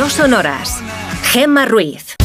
No Sonoras. Gemma Ruiz.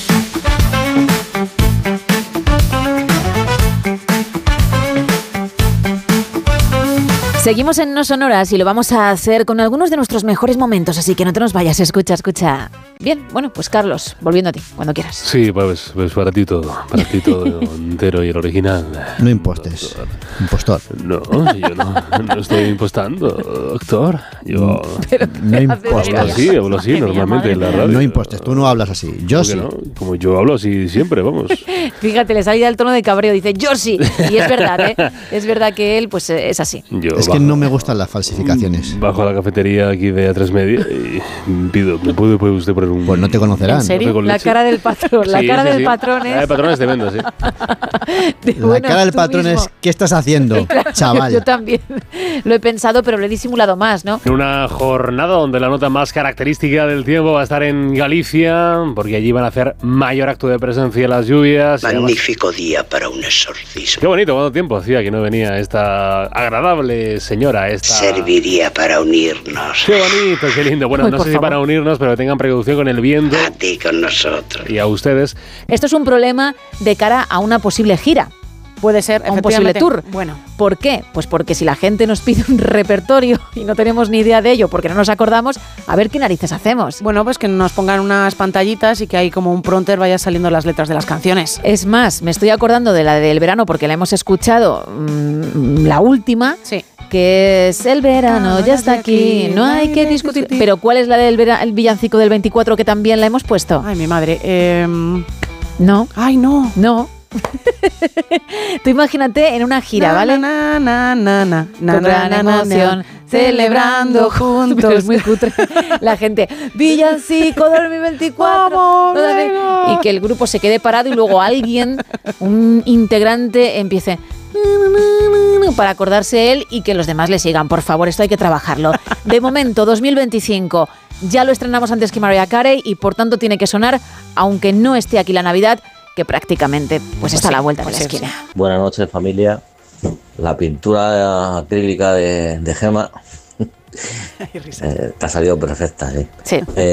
Seguimos en No Sonoras y lo vamos a hacer con algunos de nuestros mejores momentos, así que no te nos vayas, escucha. Bien, bueno, pues Carlos, volviendo a ti, cuando quieras. Sí, pues para ti todo entero y el original. No impostes, impostor. No, yo no estoy impostando, doctor. Yo no impostes. Hablo así normalmente en la radio. No impostes, tú no hablas así, yo sí. No? Como yo hablo así siempre, vamos. Fíjate, le salía el tono de cabreo, dice yo sí, y es verdad, ¿eh? Es verdad que él pues es así. Es que no me gustan las falsificaciones. Bajo a la cafetería aquí de A3 Media y pido, ¿me puede usted poner un...? Pues no te conocerán. ¿En serio? La cara del patrón, la cara del patrón es... El patrón es tremendo, sí. La cara del patrón es, ¿qué estás haciendo, chaval? Yo también lo he pensado, pero lo he disimulado más, ¿no? En una jornada donde la nota más característica del tiempo va a estar en Galicia, porque allí van a hacer mayor acto de presencia las lluvias. Magnífico día para un exorcismo. Qué bonito, cuánto tiempo hacía que no venía esta agradable señora. Serviría para unirnos. Qué bonito, qué lindo. Bueno, no sé si para unirnos, pero tengan precaución con el viento. A ti con nosotros. Y a ustedes. Esto es un problema de cara a una posible gira. Puede ser, a un posible tour. Bueno. ¿Por qué? Pues porque si la gente nos pide un repertorio y no tenemos ni idea de ello porque no nos acordamos, a ver qué narices hacemos. Bueno, pues que nos pongan unas pantallitas y que ahí como un prompter vaya saliendo las letras de las canciones. Es más, me estoy acordando de la del verano porque la hemos escuchado la última. Sí. Que es el verano, ya está aquí, no hay que discutir. Pero ¿cuál es la del el villancico del 24 que también la hemos puesto? Ay, mi madre. No. Ay, no. No. Tú imagínate en una gira, ¿vale? Con gran emoción, celebrando juntos. Pero es muy cutre. La gente, villancico 2024. Y que el grupo se quede parado y luego alguien, un integrante, empiece para acordarse él y que los demás le sigan. Por favor, esto hay que trabajarlo. De momento, 2025, ya lo estrenamos antes que Mariah Carey y por tanto tiene que sonar, aunque no esté aquí la Navidad, que prácticamente pues está a la vuelta de la esquina. Buenas noches, familia. La pintura acrílica de Gemma te ha salido perfecta, ¿eh? Sí.